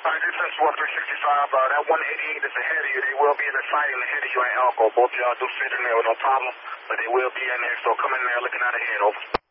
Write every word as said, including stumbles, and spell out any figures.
Alright, this is one three sixty-five. Uh, that one eighty-eight that's ahead of you, they will be in the sighting ahead of you and Elko. Both of y'all do fit in there with no problem, but they will be in there, so come in there looking out ahead, over.